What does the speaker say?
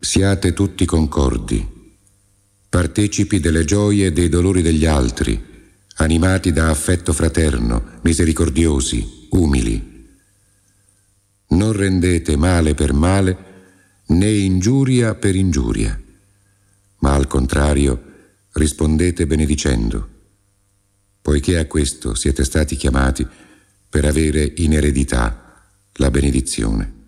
Siate tutti concordi, partecipi delle gioie e dei dolori degli altri, animati da affetto fraterno, misericordiosi, umili. Non rendete male per male, né ingiuria per ingiuria, ma al contrario rispondete benedicendo, poiché a questo siete stati chiamati per avere in eredità la benedizione.